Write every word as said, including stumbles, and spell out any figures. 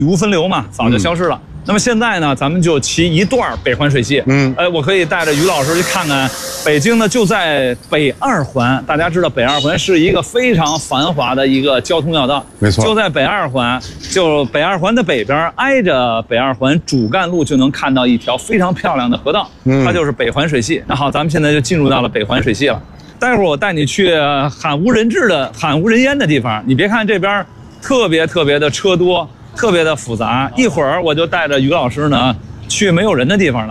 雨污分流嘛，早就消失了。嗯 那么现在呢，咱们就骑一段北环水系。嗯，哎，我可以带着于老师去看看北京呢，就在北二环。大家知道，北二环是一个非常繁华的一个交通要道。 没错， 就在北二环，就北二环的北边，挨着北二环主干路就能看到一条非常漂亮的河道，嗯，它就是北环水系。那好，咱们现在就进入到了北环水系了。待会儿我带你去罕无人质的、罕无人烟的地方。你别看这边特别特别的车多。 特别的复杂，一会儿我就带着于老师呢去没有人的地方了。